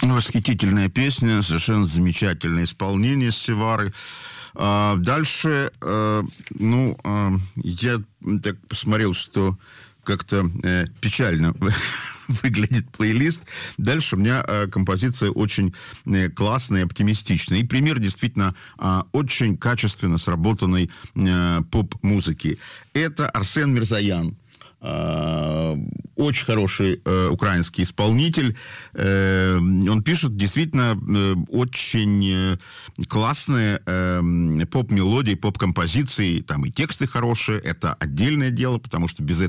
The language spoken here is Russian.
Восхитительная песня, совершенно замечательное исполнение Севары. Дальше, я так посмотрел, что как-то печально выглядит плейлист. Дальше у меня композиция очень классная, оптимистичная. И пример действительно очень качественно сработанной поп-музыки. Это Арсен Мирзоян. Очень хороший украинский исполнитель. Он пишет действительно очень классные поп-мелодии, поп-композиции. Там и тексты хорошие. Это отдельное дело, потому что без этого